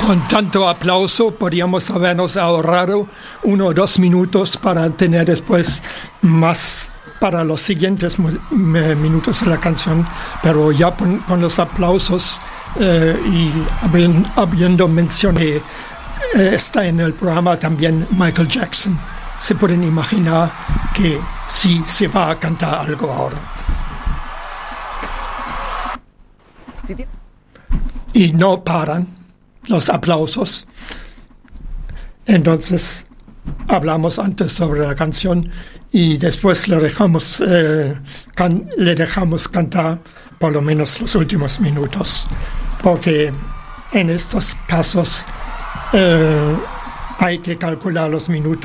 Con tanto aplauso podríamos habernos ahorrado 1 o 2 minutos para tener después más para los siguientes minutos de la canción, pero ya con los aplausos y habiendo mencionado está en el programa también Michael Jackson, se pueden imaginar que sí se va a cantar algo ahora. Y no paran los aplausos. Entonces hablamos antes sobre la canción y después le dejamos cantar por lo menos los últimos minutos, porque en estos casos hay que calcular los minutos